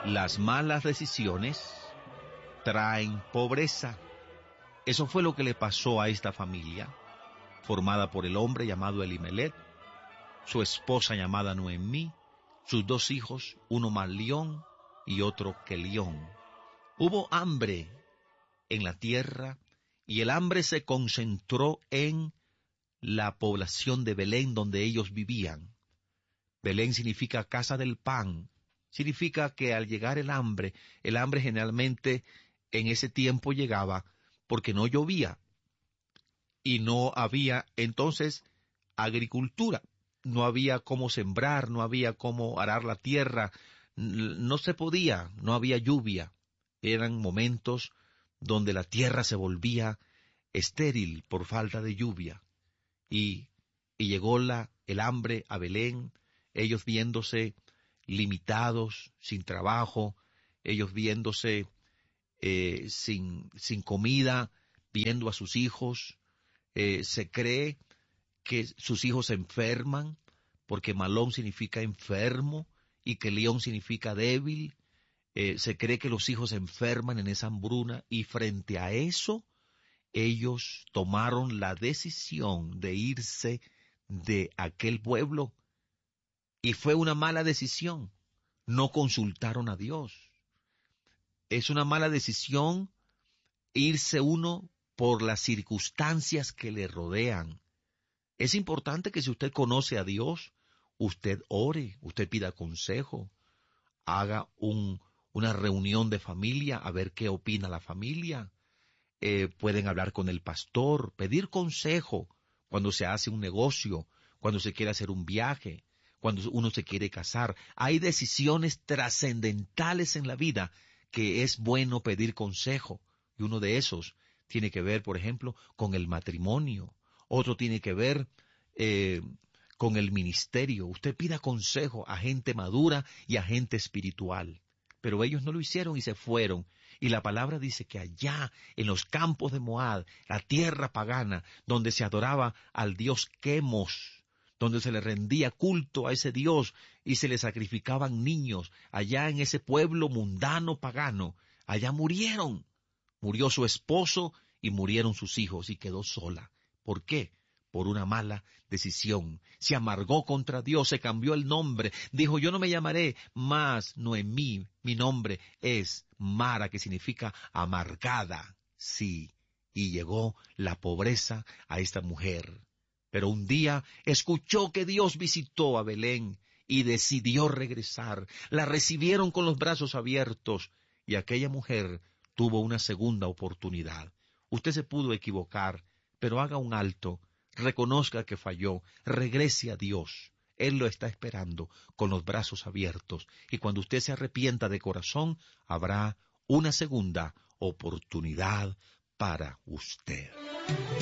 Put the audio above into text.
Las malas decisiones traen pobreza. Eso fue lo que le pasó a esta familia, formada por el hombre llamado Elimelec, su esposa llamada Noemí, sus 2 hijos, uno Malión y otro Quelión. Hubo hambre en la tierra y el hambre se concentró en la población de Belén donde ellos vivían. Belén significa casa del pan. Significa que al llegar el hambre generalmente en ese tiempo llegaba porque no llovía y no había entonces agricultura. No había cómo sembrar, no había cómo arar la tierra, no se podía, no había lluvia. Eran momentos donde la tierra se volvía estéril por falta de lluvia. Y llegó el hambre a Belén, ellos viéndose limitados, sin trabajo, ellos viéndose sin comida, viendo a sus hijos. Se cree que sus hijos se enferman, porque Malón significa enfermo y que León significa débil. Se cree que los hijos se enferman en esa hambruna y frente a eso, ellos tomaron la decisión de irse de aquel pueblo. Y fue una mala decisión. No consultaron a Dios. Es una mala decisión irse uno por las circunstancias que le rodean. Es importante que si usted conoce a Dios, usted ore, usted pida consejo, haga una reunión de familia a ver qué opina la familia. Pueden hablar con el pastor, pedir consejo cuando se hace un negocio, cuando se quiere hacer un viaje, cuando uno se quiere casar. Hay decisiones trascendentales en la vida que es bueno pedir consejo. Y uno de esos tiene que ver, por ejemplo, con el matrimonio. Otro tiene que ver con el ministerio. Usted pida consejo a gente madura y a gente espiritual. Pero ellos no lo hicieron y se fueron. Y la palabra dice que allá, en los campos de Moab, la tierra pagana, donde se adoraba al dios Quemos, donde se le rendía culto a ese dios y se le sacrificaban niños, allá en ese pueblo mundano pagano, allá murieron. Murió su esposo y murieron sus hijos y quedó sola. ¿Por qué? Por una mala decisión. Se amargó contra Dios, se cambió el nombre. Dijo, yo no me llamaré más Noemí, mi nombre es Mara, que significa amargada. Sí, y llegó la pobreza a esta mujer. Pero un día escuchó que Dios visitó a Belén y decidió regresar. La recibieron con los brazos abiertos y aquella mujer tuvo una segunda oportunidad. Usted se pudo equivocar, pero haga un alto, reconozca que falló, regrese a Dios. Él lo está esperando con los brazos abiertos y cuando usted se arrepienta de corazón, habrá una segunda oportunidad para usted.